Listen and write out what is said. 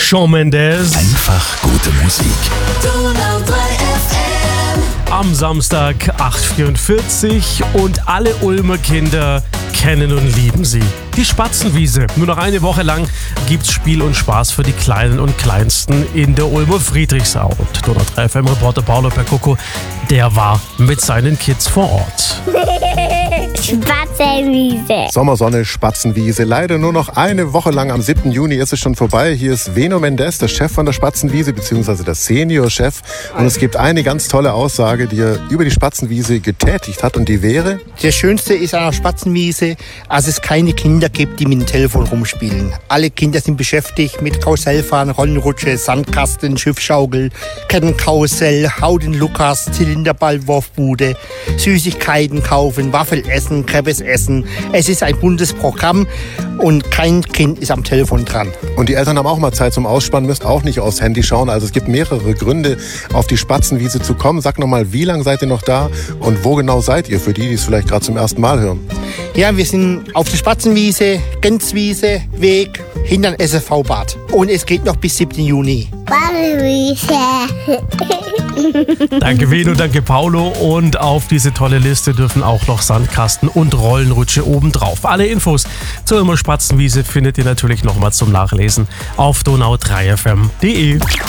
Shawn Mendes. Einfach gute Musik. Donau 3 FM. Am Samstag 8:44 und alle Ulmer Kinder kennen und lieben sie. Die Spatzenwiese. Nur noch eine Woche lang gibt's Spiel und Spaß für die Kleinen und Kleinsten in der Ulmer Friedrichsau. Und Donau 3 FM-Reporter Paolo Percucco, der war mit seinen Kids vor Ort. Spatzenwiese. Sommersonne, Spatzenwiese. Leider nur noch eine Woche lang. Am 7. Juni ist es schon vorbei. Hier ist Veno Mendes, der Chef von der Spatzenwiese, beziehungsweise der Senior-Chef. Und es gibt eine ganz tolle Aussage, die er über die Spatzenwiese getätigt hat. Und die wäre: Das Schönste ist an der Spatzenwiese, dass es keine Kinder gibt, die mit dem Telefon rumspielen. Alle Kinder sind beschäftigt mit Karussellfahren, Rollenrutsche, Sandkasten, Schiffschaukel, Kettenkarussell, Hau den Lukas, Zylinderball, Wurfbude, Süßigkeiten kaufen, Waffel essen, Crepes essen. Es ist ein buntes Programm und kein Kind ist am Telefon dran. Und die Eltern haben auch mal Zeit zum Ausspannen, müsst auch nicht aufs Handy schauen. Also es gibt mehrere Gründe, auf die Spatzenwiese zu kommen. Sag nochmal, wie lange seid ihr noch da und wo genau seid ihr, für die es vielleicht gerade zum ersten Mal hören? Ja, wir sind auf der Spatzenwiese, Gänzwiese, Weg, hinter dem SFV-Bad. Und es geht noch bis 7. Juni. Spatzenwiese. Danke Veno, danke Paolo. Und auf diese tolle Liste dürfen auch noch Sandkasten und Rollenrutsche obendrauf. Alle Infos zur Ulmer Spatzenwiese findet ihr natürlich nochmal zum Nachlesen auf donau3fm.de.